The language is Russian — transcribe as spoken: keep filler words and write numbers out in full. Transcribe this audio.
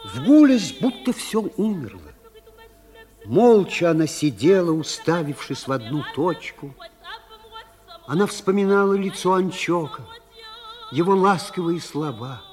В Гулес будто все умерло. Молча она сидела, уставившись в одну точку. Она вспоминала лицо Анчока, его ласковые слова,